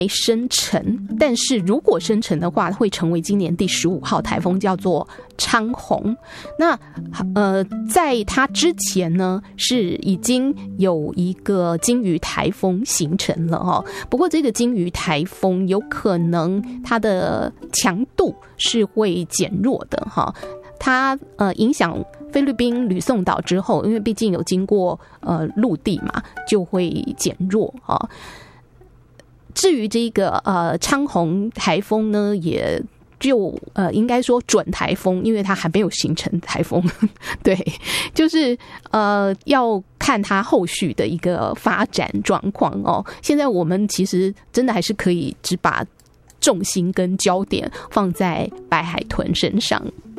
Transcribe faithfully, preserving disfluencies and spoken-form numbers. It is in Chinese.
生成，但是如果生成的话，会成为今年第十五号台风，叫做昌鸿。那呃，在它之前呢，是已经有一个鲸鱼台风形成了哈。不过这个鲸鱼台风有可能它的强度是会减弱的哈。它呃影响菲律宾吕宋岛之后，因为毕竟有经过呃陆地嘛，就会减弱哈。至于这个呃昌鸿台风呢，也就呃应该说准台风，因为它还没有形成台风，对，就是呃要看它后续的一个发展状况哦。现在我们其实真的还是可以只把重心跟焦点放在白海豚身上。